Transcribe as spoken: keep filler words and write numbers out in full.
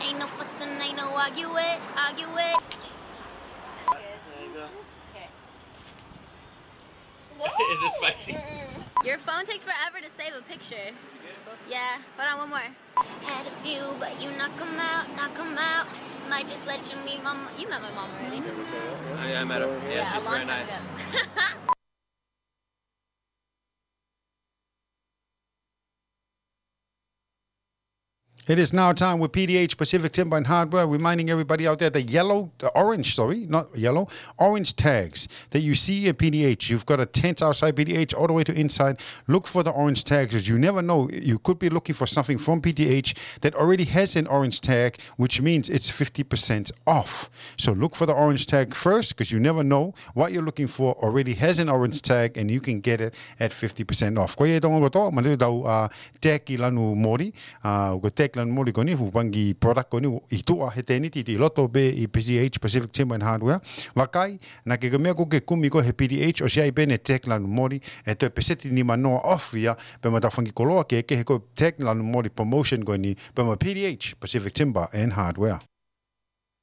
Ain't no fussing, ain't no argue it, argue it. There you go. Okay. Is it spicy? Your phone takes forever to save a picture. Yeah, hold on, one more. Had a few, but you knock 'em out, knock 'em out. Might just let you meet mom. You met my mom already. I, I met her. Yeah, Yeah, she's a long very time nice. ago. It is now time with P D H, Pacific Timber and Hardware, reminding everybody out there the yellow, the orange, sorry, not yellow, orange tags that you see at P D H. You've got a tent outside P D H all the way to inside. Look for the orange tags because you never know. You could be looking for something from P D H that already has an orange tag, which means it's fifty percent off. So look for the orange tag first because you never know what you're looking for already has an orange tag and you can get it at fifty percent off. Ko e tonga to, ma le dau tag I lanu mori, ko tag lanu mori koni hupangi product koni I tua he teni ti loto be I P C H, Pacific Timber and Hardware. Wakai na ke mea ko ke kumi ko he P D H o sia I bene tag lanu mori e te peseti ni manoa off ia pe ma tafangi koloa ke ke he ko tag lanu mori promotion koni pe ma P D H, Pacific Timber and Hardware.